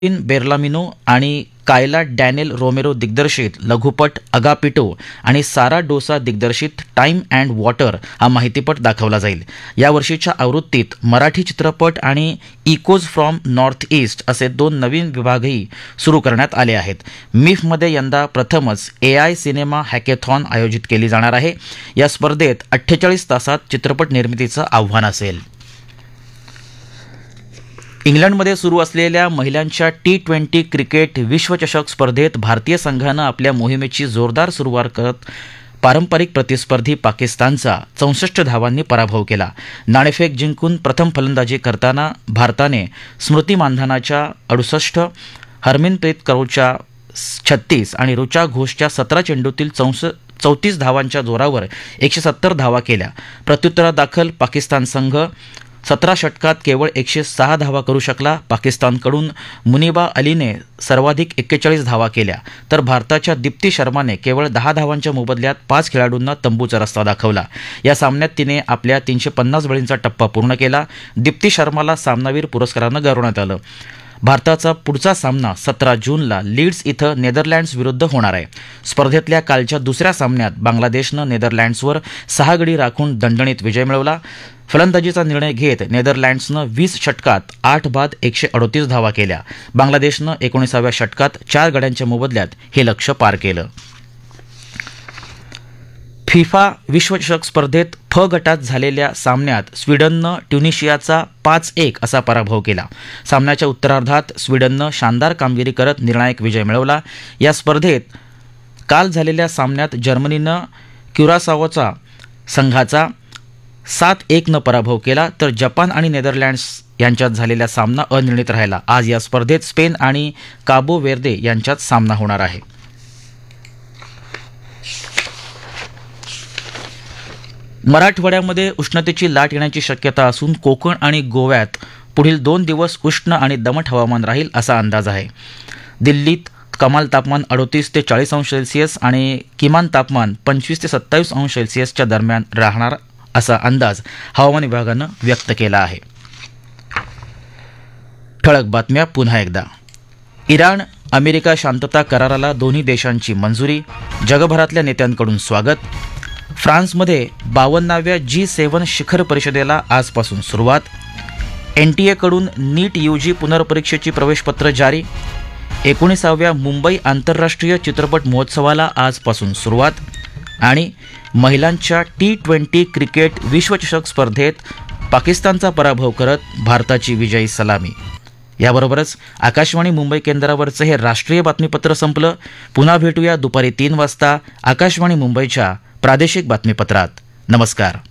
बेर्लामिनो आणि कायला डॅनियल रोमेरो दिग्दर्शित लघुपट अगापिटो आणि सारा डोसा दिग्दर्शित टाइम अँड वॉटर हा माहितीपट दाखवला जाईल. या वर्षीच्या आवृत्तीत मराठी चित्रपट आणि इकोज फ्रॉम नॉर्थ ईस्ट असे 2 नवीन विभागही सुरू करण्यात आले आहेत. मिफमध्ये यंदा प्रथमच AI सिनेमा हॅकेथॉन आयोजित केली जाणार आहे. या स्पर्धेत 48 तासात चित्रपट निर्मितीचं आव्हान असेल. इंग्लंडमध्ये सुरू असलेल्या महिलांच्या T20 क्रिकेट विश्वचषक स्पर्धेत भारतीय संघानं आपल्या मोहिमेची जोरदार सुरुवात करत पारंपरिक प्रतिस्पर्धी पाकिस्तानचा 64 धावांनी पराभव केला. नाणेफेक जिंकून प्रथम फलंदाजी करताना भारताने स्मृती मानधनाच्या 68, हरमनप्रीत कौरच्या 36 आणि ऋचा घोषच्या 17 चेंडूतील 34 धावांच्या जोरावर 170 धावा केल्या. प्रत्युत्तरादाखल पाकिस्तान संघ 17 षटकात केवळ 106 धावा करू शकला. पाकिस्तानकडून मुनिबा अलीने सर्वाधिक 41 धावा केल्या, तर भारताच्या दीप्ती शर्माने केवळ 10 धावांच्या मोबदल्यात 5 खेळाडूंना तंबूचा रस्ता दाखवला. या सामन्यात तिने आपल्या 350 बळींचा टप्पा पूर्ण केला. दीप्ती शर्माला सामनावीर पुरस्कारानं गौरवण्यात आलं. भारताचा पुढचा सामना 17 जूनला लीड्स इथं नेदरलँड्स विरुद्ध होणार आहे. स्पर्धेतल्या कालच्या दुसऱ्या सामन्यात बांगलादेशनं नेदरलँड्सवर 6 गडी राखून दणदणीत विजय मिळवला. फलंदाजीचा निर्णय घेत नेदरलँड्सनं 20 षटकात 8 बाद 138 धावा केल्या. बांगलादेशनं 19व्या षटकात 4 गड्यांच्या मोबदल्यात हे लक्ष्य पार केलं. फिफा विश्वचषक स्पर्धेत फ गटात झालेल्या सामन्यात स्वीडननं ट्युनिशियाचा 5-1 असा पराभव केला. सामन्याच्या उत्तरार्धात स्वीडननं शानदार कामगिरी करत निर्णायक विजय मिळवला. या स्पर्धेत काल झालेल्या सामन्यात जर्मनीनं क्युरासाओचा संघाचा 7-1 पराभव केला, तर जपान आणि नेदरलँड्स यांच्यात झालेला सामना अनिर्णित राहिला. आज या स्पर्धेत स्पेन आणि काबो वेर्दे यांच्यात सामना होणार आहे. मराठवाड्यामध्ये उष्णतेची लाट येण्याची शक्यता असून कोकण आणि गोव्यात पुढील 2 दिवस उष्ण आणि दमट हवामान राहील असा अंदाज आहे. दिल्लीत कमाल तापमान 38 ते 40 अंश सेल्सिअस आणि किमान तापमान 25 ते 27 अंश सेल्सिअसच्या दरम्यान राहणार असा अंदाज हवामान विभागानं व्यक्त केला आहे. ठळक बातम्या पुन्हा एकदा. इराण अमेरिका शांतता कराराला दोन्ही देशांची मंजुरी. जगभरातल्या नेत्यांकडून स्वागत. फ्रान्समध्ये 52व्या G7 शिखर परिषदेला आजपासून सुरुवात. NTA कडून नीट UG पुनर्परीक्षेची प्रवेशपत्र जारी. 19व्या मुंबई आंतरराष्ट्रीय चित्रपट महोत्सवाला आजपासून सुरुवात. आणि महिलांच्या T20 क्रिकेट विश्वचषक स्पर्धेत पाकिस्तानचा पराभव करत भारताची विजयी सलामी. याबरोबरच आकाशवाणी मुंबई केंद्रावरचं हे राष्ट्रीय बातमीपत्र संपलं. पुन्हा भेटूया दुपारी 3 वाजता आकाशवाणी मुंबईच्या प्रादेशिक बातमीपत्रात. नमस्कार.